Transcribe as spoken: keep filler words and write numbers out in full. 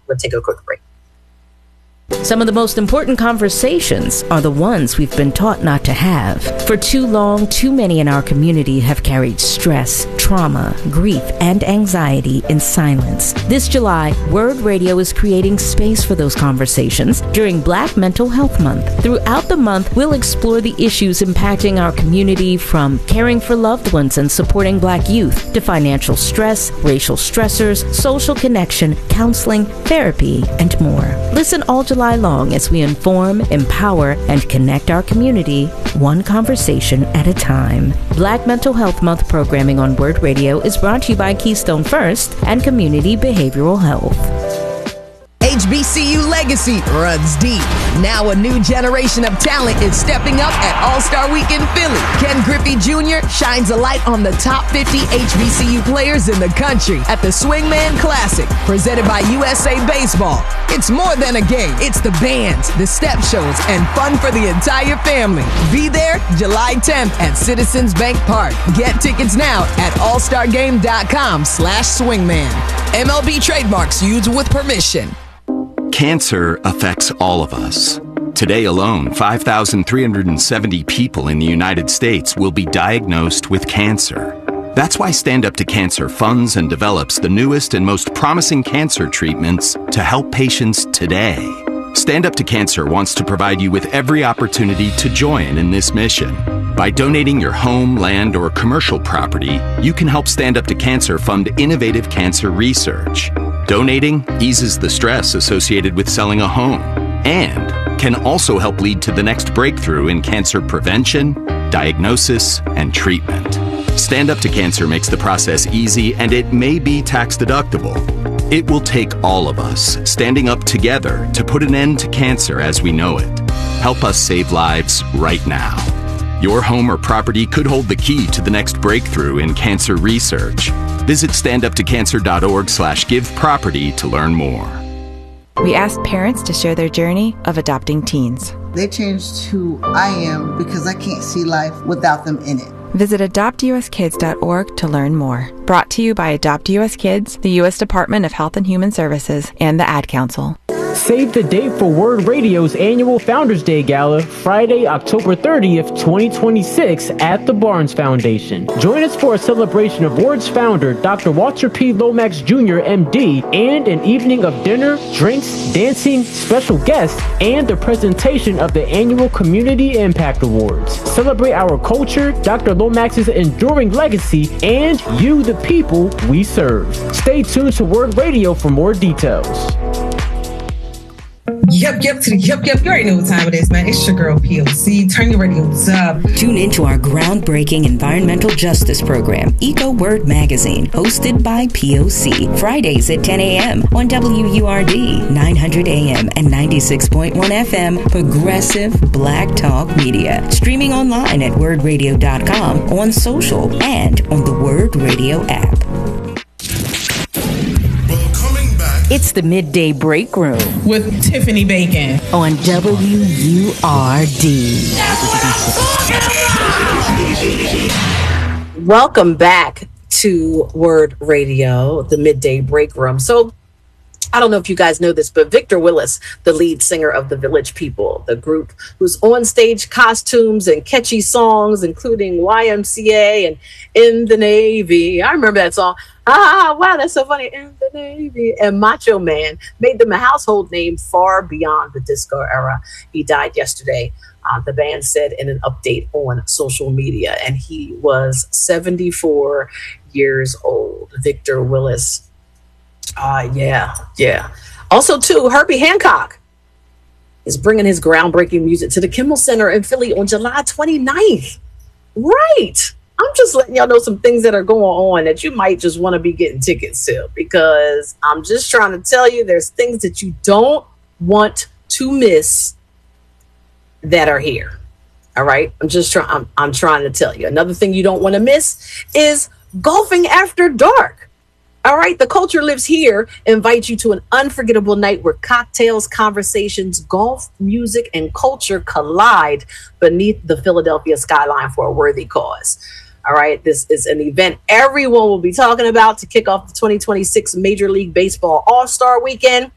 We'll take a quick break. Some of the most important conversations are the ones we've been taught not to have. For too long, too many in our community have carried stress, trauma, grief, and anxiety in silence. This July, Word Radio is creating space for those conversations during Black Mental Health Month. Throughout the month, we'll explore the issues impacting our community, from caring for loved ones and supporting Black youth to financial stress, racial stressors, social connection, counseling, therapy, and more. Listen all July long as we inform, empower, and connect our community one conversation at a time. Black Mental Health Month programming on Word Radio is brought to you by Keystone First and Community Behavioral Health. H B C U legacy runs deep. Now a new generation of talent is stepping up at All-Star Weekend Philly. Ken Griffey Junior shines a light on the top fifty H B C U players in the country at the Swingman Classic, presented by U S A Baseball. It's more than a game. It's the bands, the step shows, and fun for the entire family. Be there July tenth at Citizens Bank Park. Get tickets now at allstargame.com slash swingman. M L B trademarks used with permission. Cancer affects all of us. Today alone, five thousand three hundred seventy people in the United States will be diagnosed with cancer. That's why Stand Up to Cancer funds and develops the newest and most promising cancer treatments to help patients today. Stand Up to Cancer wants to provide you with every opportunity to join in this mission. By donating your home, land, or commercial property, you can help Stand Up to Cancer fund innovative cancer research. Donating eases the stress associated with selling a home and can also help lead to the next breakthrough in cancer prevention, diagnosis, and treatment. Stand Up to Cancer makes the process easy, and it may be tax deductible. It will take all of us standing up together to put an end to cancer as we know it. Help us save lives right now. Your home or property could hold the key to the next breakthrough in cancer research. Visit standuptocancer.org slash give property to learn more. We asked parents to share their journey of adopting teens. They changed who I am because I can't see life without them in it. Visit adopt u s kids dot org to learn more. Brought to you by Adopt U S Kids, the U S Department of Health and Human Services, and the Ad Council. Save the date for Word Radio's annual Founders Day Gala, Friday, October thirtieth, twenty twenty-six, at the Barnes Foundation. Join us for a celebration of Word's founder, Doctor Walter P. Lomax Junior M D, and an evening of dinner, drinks, dancing, special guests, and the presentation of the annual Community Impact Awards. Celebrate our culture, Doctor Lomax's enduring legacy, and you, the people we serve. Stay tuned to Word Radio for more details. Yep, yep, to the yep, yep. You already know what time it is, man. It's your girl, P O C. Turn your radios up. Tune into our groundbreaking environmental justice program, Eco Word Magazine, hosted by P O C. Fridays at ten a.m. on W U R D, nine hundred A M and ninety-six point one F M, Progressive Black Talk Media. Streaming online at word radio dot com, on social, and on the Word Radio app. It's the Midday Break Room with Tiffany Bacon on W U R D. Welcome back to Word Radio, the Midday Break Room. So, I don't know if you guys know this, but Victor Willis, the lead singer of the Village People, the group whose on-stage costumes and catchy songs, including Y M C A and In the Navy. I remember that song. Ah, wow, that's so funny. In the Navy. And Macho Man made them a household name far beyond the disco era. He died yesterday, uh, the band said in an update on social media, and he was seventy-four years old. Victor Willis. Uh, yeah, yeah. Also, too, Herbie Hancock is bringing his groundbreaking music to the Kimmel Center in Philly on July twenty-ninth. Right. I'm just letting y'all know some things that are going on that you might just want to be getting tickets to, because I'm just trying to tell you there's things that you don't want to miss that are here. All right. I'm just trying. I'm, I'm trying to tell you. Another thing you don't want to miss is Golfing After Dark. All right. The Culture Lives Here invites you to an unforgettable night where cocktails, conversations, golf, music, and culture collide beneath the Philadelphia skyline for a worthy cause. All right. This is an event everyone will be talking about to kick off the twenty twenty-six Major League Baseball All-Star Weekend.